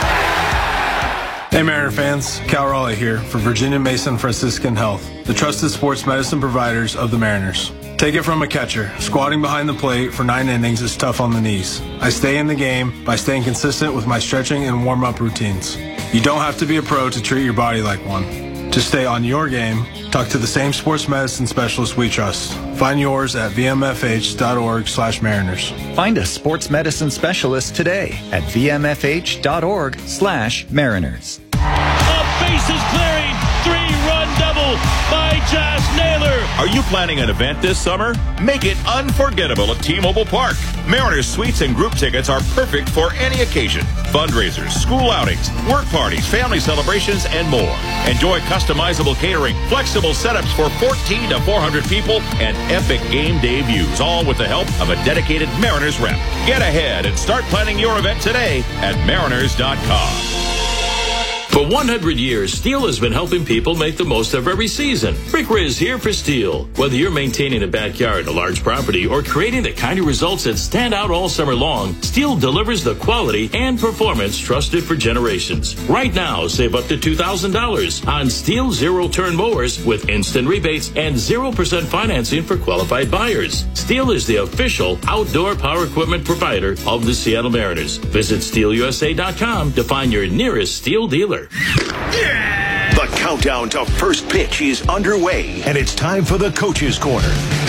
Hey Mariner fans, Cal Raleigh here for Virginia Mason Franciscan Health, the trusted sports medicine providers of the Mariners. Take it from a catcher. Squatting behind the plate for nine innings is tough on the knees. I stay in the game by staying consistent with my stretching and warm-up routines. You don't have to be a pro to treat your body like one. To stay on your game, talk to the same sports medicine specialist we trust. Find yours at vmfh.org slash mariners. Find a sports medicine specialist today at vmfh.org slash mariners. A bases clearing, three-run double by Josh Naylor. Are you planning an event this summer? Make it unforgettable at T-Mobile Park. Mariners suites and group tickets are perfect for any occasion. Fundraisers, school outings, work parties, family celebrations, and more. Enjoy customizable catering, flexible setups for fourteen to four hundred people, and epic game day views, all with the help of a dedicated Mariners rep. Get ahead and start planning your event today at mariners dot com. For one hundred years, Steel has been helping people make the most of every season. Rick Riz here for Steel. Whether you're maintaining a backyard, a large property, or creating the kind of results that stand out all summer long, Steel delivers the quality and performance trusted for generations. Right now, save up to two thousand dollars on Steel zero-turn mowers with instant rebates and zero percent financing for qualified buyers. Steel is the official outdoor power equipment provider of the Seattle Mariners. Visit steel u s a dot com to find your nearest Steel dealer. Yeah! The countdown to first pitch is underway, and it's time for the Coach's Corner.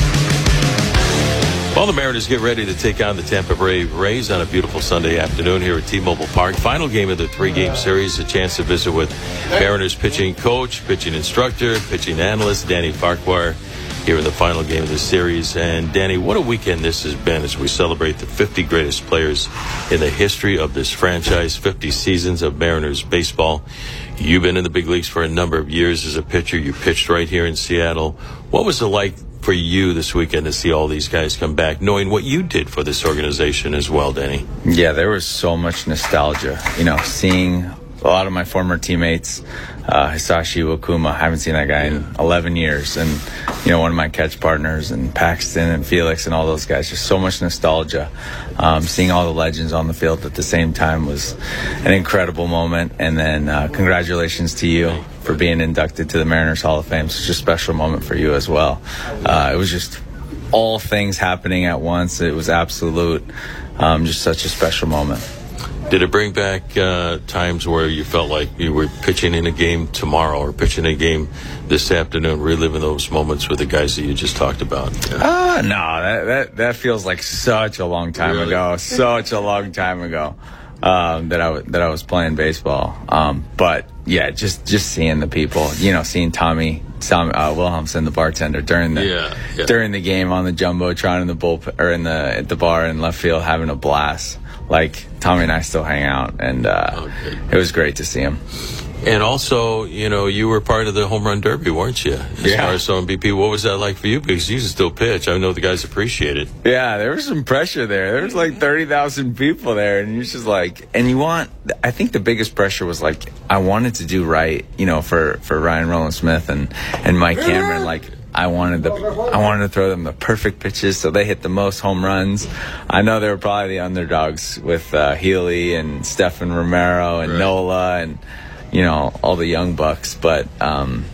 While the Mariners get ready to take on the Tampa Bay Rays on a beautiful Sunday afternoon here at T-Mobile Park, final game of the three-game series, a chance to visit with Mariners pitching coach, pitching instructor, pitching analyst Danny Farquhar here in the final game of the series. And Danny, what a weekend this has been as we celebrate the fifty greatest players in the history of this franchise, fifty seasons of Mariners baseball. You've been in the big leagues for a number of years as a pitcher. You pitched right here in Seattle. What was it like for you this weekend to see all these guys come back, knowing what you did for this organization as well, Danny? Yeah, there was so much nostalgia. You know, seeing a lot of my former teammates, uh, Hisashi Wakuma, I haven't seen that guy in eleven years. And, you know, one of my catch partners and Paxton and Felix and all those guys, just so much nostalgia. Um, seeing all the legends on the field at the same time was an incredible moment. And then uh, congratulations to you for being inducted to the Mariners Hall of Fame. Such a special moment for you as well. Uh, it was just all things happening at once. It was absolute, um, just such a special moment. Did it bring back uh, times where you felt like you were pitching in a game tomorrow or pitching a game this afternoon, reliving those moments with the guys that you just talked about? Ah, uh, no, that, that that feels like such a long time really? ago. Such a long time ago um, that I w- that I was playing baseball. Um, but yeah, just just seeing the people, you know, seeing Tommy. Tom uh, Wilhelmsen, the bartender, during the yeah, yeah. during the game on the jumbotron in the bull or in the at the bar in left field, having a blast. Like Tommy and I still hang out, and uh, okay. It was great to see him. And also, you know, you were part of the home run derby, weren't you? As yeah. far as M V P, what was that like for you? Because you still pitch. I know the guys appreciate it. Yeah, there was some pressure there. There was like thirty thousand people there, and you're just like, and you want. I think the biggest pressure was like, I wanted to do right, you know, for for Ryan Rowland-Smith and and Mike Cameron, like. I wanted the I wanted to throw them the perfect pitches so they hit the most home runs. I know they were probably the underdogs with uh, Healy and Stephen Romero and right. Nola and you know all the young bucks, but um,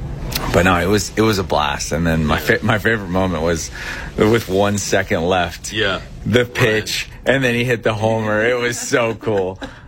but no, it was it was a blast. And then my fa- my favorite moment was with one second left. Yeah, the pitch, right. And then he hit the homer. It was so cool.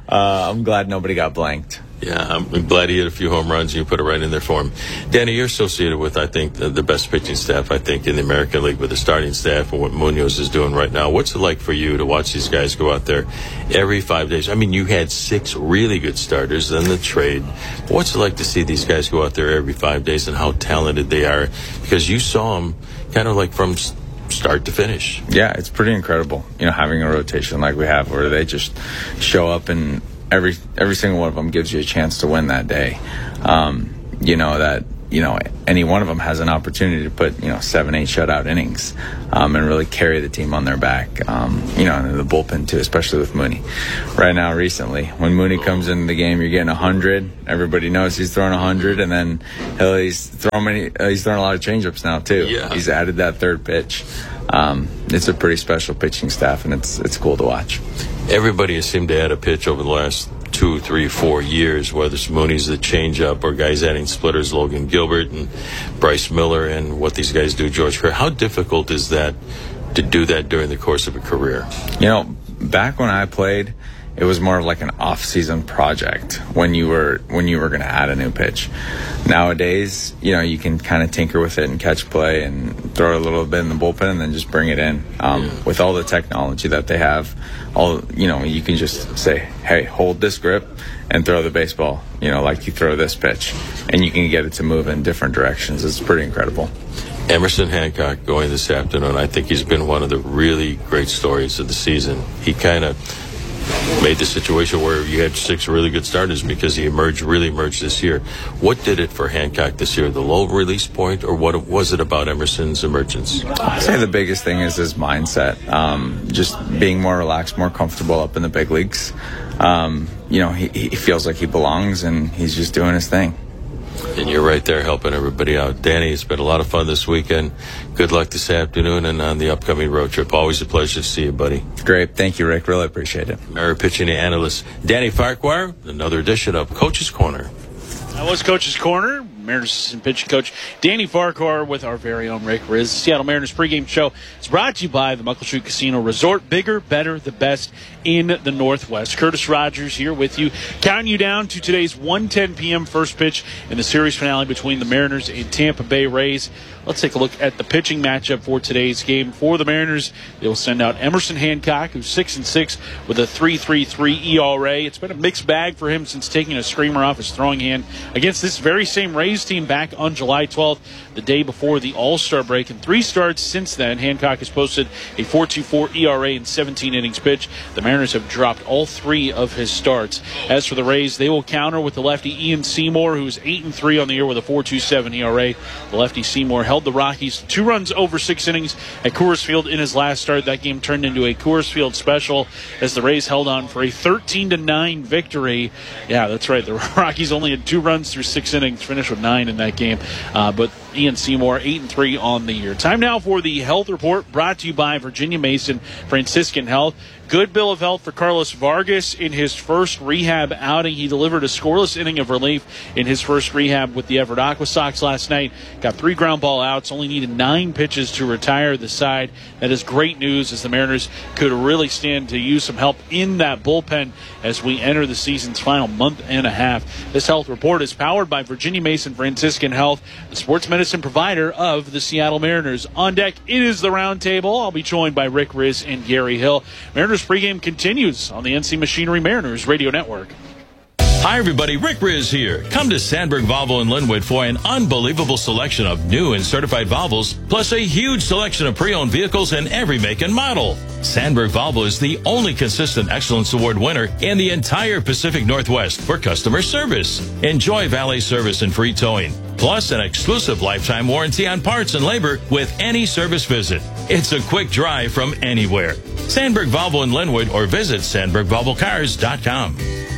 uh, I'm glad nobody got blanked. Yeah, I'm glad he hit a few home runs and you put it right in there for him. Danny, you're associated with, I think, the, the best pitching staff, I think, in the American League with the starting staff and what Munoz is doing right now. What's it like for you to watch these guys go out there every five days? I mean, you had six really good starters, then the trade. What's it like to see these guys go out there every five days and how talented they are? Because you saw them kind of like from start to finish. Yeah, it's pretty incredible, you know, having a rotation like we have where they just show up and every every single one of them gives you a chance to win that day. Um, you know, that, you know, any one of them has an opportunity to put, you know, seven, eight shutout innings um, and really carry the team on their back. Um, you know, and the bullpen too, especially with Mooney. Right now, recently, when Mooney comes into the game, you're getting one hundred. Everybody knows he's throwing one hundred, and then he'll, he's throwing many. Uh, he's throwing a lot of changeups now too. Yeah. He's added that third pitch. Um, it's a pretty special pitching staff, and it's it's cool to watch. Everybody has seemed to add a pitch over the last two, three, four years, whether it's Mooney's the changeup or guys adding splitters, Logan Gilbert and Bryce Miller, and what these guys do, George Kerr. How difficult is that to do that during the course of a career? You know, back when I played, it was more of like an off-season project when you were when you were going to add a new pitch. Nowadays, you know, you can kind of tinker with it and catch play and throw a little bit in the bullpen and then just bring it in. Um, yeah. With all the technology that they have, all you know, you can just say, "Hey, hold this grip and throw the baseball," you know, like you throw this pitch, and you can get it to move in different directions. It's pretty incredible. Emerson Hancock going this afternoon, I think he's been one of the really great stories of the season. He kind of made the situation where you had six really good starters because he emerged, really emerged this year. What did it for Hancock this year? The low release point, or what was it about Emerson's emergence? I'd say the biggest thing is his mindset. Um, just being more relaxed, more comfortable up in the big leagues. Um, you know, he, he feels like he belongs, and he's just doing his thing. And you're right there helping everybody out. Danny, it's been a lot of fun this weekend. Good luck this afternoon and on the upcoming road trip. Always a pleasure to see you, buddy. Great. Thank you, Rick. Really appreciate it. Our pitching analyst, Danny Farquhar, another edition of Coach's Corner. That was Coach's Corner. Mariners assistant pitching coach Danny Farquhar with our very own Rick Riz. The Seattle Mariners pregame show is brought to you by the Muckleshoot Casino Resort. Bigger, better, the best in the Northwest. Curtis Rogers here with you, counting you down to today's one ten p.m. first pitch in the series finale between the Mariners and Tampa Bay Rays. Let's take a look at the pitching matchup for today's game. For the Mariners, they will send out Emerson Hancock, who's six and six with a three point three three E R A. It's been a mixed bag for him since taking a screamer off his throwing hand against this very same Rays team back on July twelfth, the day before the All-Star break. In three starts since then, Hancock has posted a four point two four E R A in seventeen innings pitched. The Mariners have dropped all three of his starts. As for the Rays, they will counter with the lefty Ian Seymour, who's eight and three on the year with a four point two seven E R A. The lefty Seymour held the Rockies two runs over six innings at Coors Field in his last start. That game turned into a Coors Field special as the Rays held on for a thirteen to nine victory. Yeah, that's right. The Rockies only had two runs through six innings, finished with nine in that game. Uh, but Ian Seymour, eight and three on the year. Time now for the health report, brought to you by Virginia Mason Franciscan Health. Good bill of health for Carlos Vargas in his first rehab outing. He delivered a scoreless inning of relief in his first rehab with the Everett Aqua Sox last night. Got three ground ball outs, only needed nine pitches to retire the side. That is great news, as the Mariners could really stand to use some help in that bullpen as we enter the season's final month and a half. This health report is powered by Virginia Mason Franciscan Health, the sports medicine provider of the Seattle Mariners. On deck, it is the round table. I'll be joined by Rick Riz and Gary Hill. Mariners pregame continues on the N C Machinery Mariners Radio Network. Hi, everybody. Rick Riz here. Come to Sandberg Volvo in Linwood for an unbelievable selection of new and certified Volvos, plus a huge selection of pre-owned vehicles in every make and model. Sandberg Volvo is the only consistent Excellence Award winner in the entire Pacific Northwest for customer service. Enjoy valet service and free towing, plus an exclusive lifetime warranty on parts and labor with any service visit. It's a quick drive from anywhere. Sandberg Volvo in Linwood, or visit sandberg volvo cars dot com.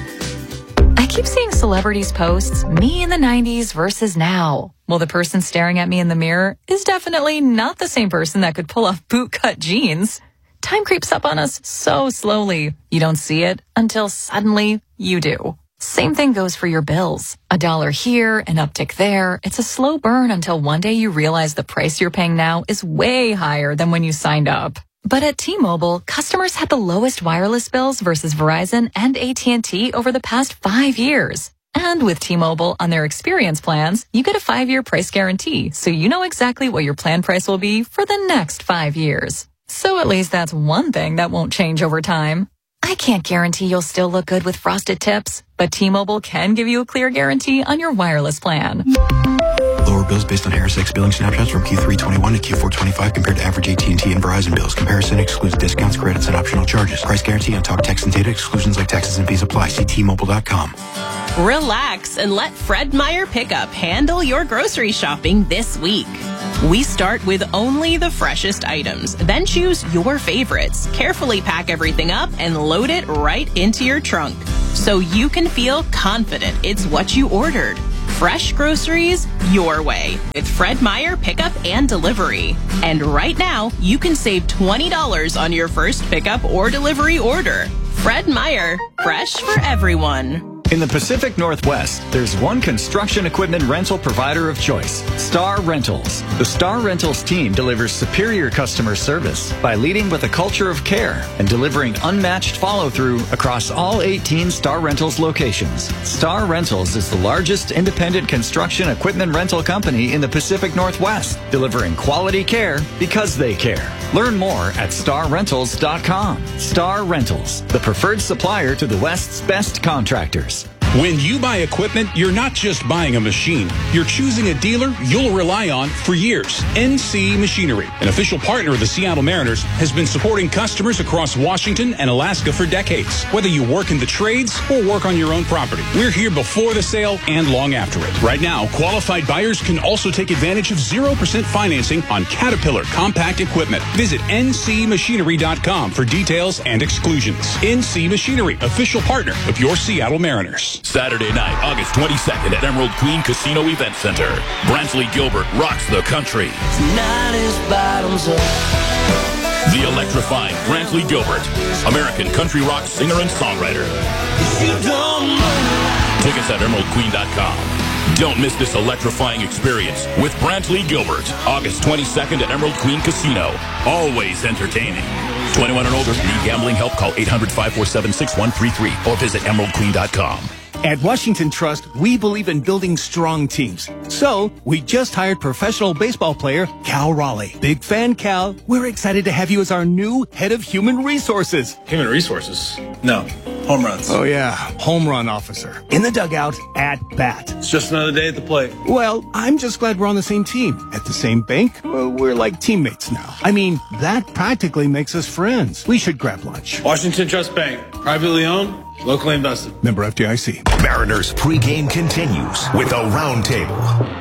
I keep seeing celebrities posts, me in the nineties versus now. Well, the person staring at me in the mirror is definitely not the same person that could pull off bootcut jeans. Time creeps up on us so slowly. You don't see it until suddenly you do. Same thing goes for your bills. A dollar here, an uptick there. It's a slow burn until one day you realize the price you're paying now is way higher than when you signed up. But at T-Mobile, customers had the lowest wireless bills versus Verizon and A T and T over the past five years. And with T-Mobile on their experience plans, you get a five-year price guarantee, so you know exactly what your plan price will be for the next five years. So at least that's one thing that won't change over time. I can't guarantee you'll still look good with frosted tips, but T-Mobile can give you a clear guarantee on your wireless plan. Lower bills based on Harris X billing snapshots from Q three twenty-one to Q four twenty-five compared to average A T and T and Verizon bills. Comparison excludes discounts, credits, and optional charges. Price guarantee on talk, text, and data. Exclusions like taxes and fees apply. See T Mobile dot com. Relax and let Fred Meyer Pickup handle your grocery shopping this week. We start with only the freshest items, then choose your favorites. Carefully pack everything up and load it right into your trunk so you can feel confident it's what you ordered. Fresh groceries your way with Fred Meyer Pickup and Delivery. And right now, you can save twenty dollars on your first pickup or delivery order. Fred Meyer, fresh for everyone. In the Pacific Northwest, there's one construction equipment rental provider of choice, Star Rentals. The Star Rentals team delivers superior customer service by leading with a culture of care and delivering unmatched follow-through across all eighteen Star Rentals locations. Star Rentals is the largest independent construction equipment rental company in the Pacific Northwest, delivering quality care because they care. Learn more at star rentals dot com. Star Rentals, the preferred supplier to the West's best contractors. When you buy equipment, you're not just buying a machine. You're choosing a dealer you'll rely on for years. N C Machinery, an official partner of the Seattle Mariners, has been supporting customers across Washington and Alaska for decades. Whether you work in the trades or work on your own property, we're here before the sale and long after it. Right now, qualified buyers can also take advantage of zero percent financing on Caterpillar compact equipment. Visit N C machinery dot com for details and exclusions. N C Machinery, official partner of your Seattle Mariners. Saturday night, August twenty-second at Emerald Queen Casino Event Center. Brantley Gilbert rocks the country. Tonight is bottoms up. The electrifying Brantley Gilbert, American country rock singer and songwriter. You don't know. Tickets at emerald queen dot com. Don't miss this electrifying experience with Brantley Gilbert, August twenty-second at Emerald Queen Casino. Always entertaining. twenty-one and older. Need gambling help? Call eight hundred, five four seven, six one three three or visit emerald queen dot com. At Washington Trust, we believe in building strong teams. So, we just hired professional baseball player Cal Raleigh. Big fan, Cal. We're excited to have you as our new head of human resources. Human resources? No. Home runs. Oh, yeah. Home run officer. In the dugout, at bat. It's just another day at the plate. Well, I'm just glad we're on the same team. At the same bank, well, we're like teammates now. I mean, that practically makes us friends. We should grab lunch. Washington Trust Bank. Privately owned, locally invested. Member F D I C. Mariners pregame continues with a roundtable.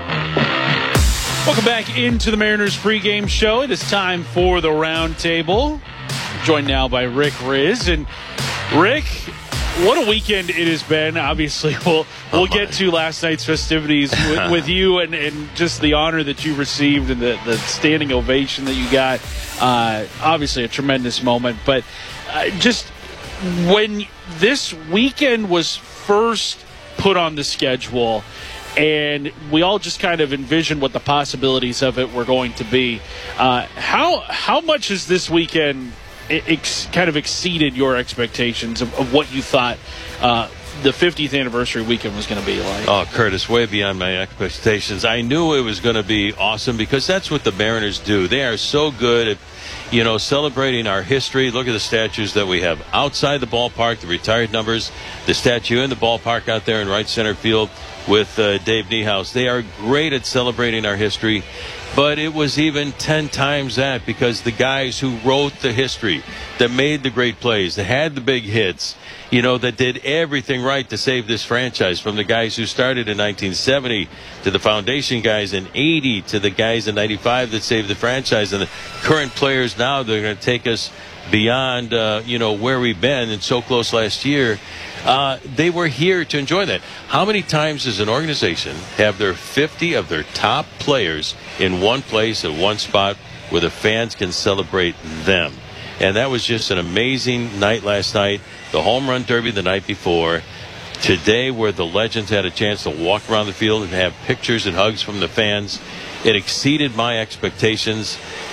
Welcome back into the Mariners pregame show. It is time for the roundtable. Joined now by Rick Riz. And Rick, what a weekend it has been. Obviously, we'll we'll oh get to last night's festivities with, with you and, and just the honor that you received and the, the standing ovation that you got. Uh, obviously, a tremendous moment. But uh, just when this weekend was first put on the schedule and we all just kind of envisioned what the possibilities of it were going to be, uh, how how much has this weekend ex- kind of exceeded your expectations of, of what you thought uh, the fiftieth anniversary weekend was going to be like? Oh, Curtis, way beyond my expectations. I knew it was going to be awesome because that's what the Mariners do. They are so good at, you know, celebrating our history. Look at the statues that we have outside the ballpark, the retired numbers, the statue in the ballpark out there in right center field with uh, Dave Niehaus. They are great at celebrating our history, but it was even ten times that because the guys who wrote the history, that made the great plays, that had the big hits, you know, that did everything right to save this franchise, from the guys who started in nineteen seventy to the foundation guys in eighty to the guys in ninety-five that saved the franchise, and the current players now that are going to take us beyond, uh, you know, where we've been and so close last year. Uh, they were here to enjoy that. How many times does an organization have their fifty of their top players in one place at one spot where the fans can celebrate them? And that was just an amazing night last night. The home run derby the night before. Today, where the legends had a chance to walk around the field and have pictures and hugs from the fans. It exceeded my expectations.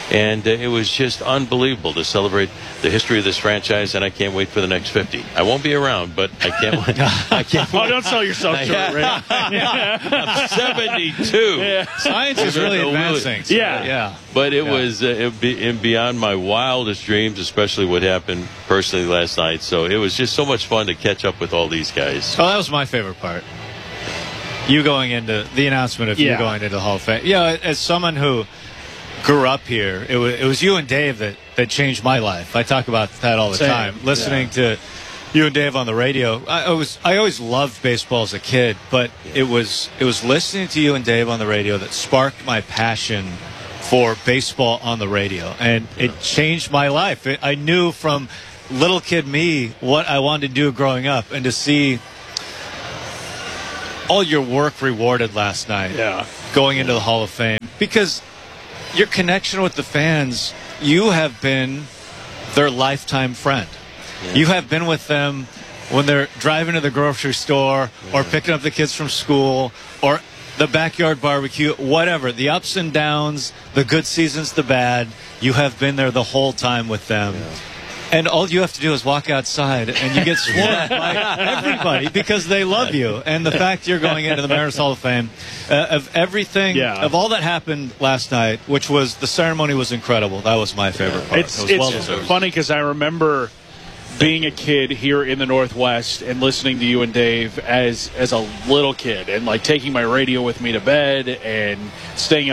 And uh, it was just unbelievable to celebrate the history of this franchise, and I can't wait for the next fifty. I won't be around, but I can't wait. I can't Oh, wait. don't sell yourself short, Ray. I'm seventy-two. Yeah. Science is really advancing. So, Yeah. yeah. But it Yeah. was uh, it be, in beyond my wildest dreams, especially what happened personally last night. So it was just so much fun to catch up with all these guys. Oh, that was my favorite part. You going into the announcement of Yeah. you going into the Hall of Fame. Yeah, as someone who grew up here, it was, it was you and Dave that, that changed my life. I talk about that all the Same. time. Listening to you and Dave on the radio. I, I was I always loved baseball as a kid, but it was it was listening to you and Dave on the radio that sparked my passion for baseball on the radio, and it changed my life. It, I knew from little kid me what I wanted to do growing up, and to see all your work rewarded last night, Yeah. going into the Hall of Fame, because your connection with the fans, you have been their lifetime friend. You have been with them when they're driving to the grocery store or picking up the kids from school or the backyard barbecue, whatever. The ups and downs, the good seasons, the bad, you have been there the whole time with them. And all you have to do is walk outside, and you get swarmed by everybody because they love you. And the fact you're going into the Mariners Hall of Fame, uh, of everything, Yeah. of all that happened last night, which was the ceremony was incredible. That was my favorite part. It's, it was it's well deserved. funny because I remember being a kid here in the Northwest and listening to you and Dave as as a little kid, and like taking my radio with me to bed and staying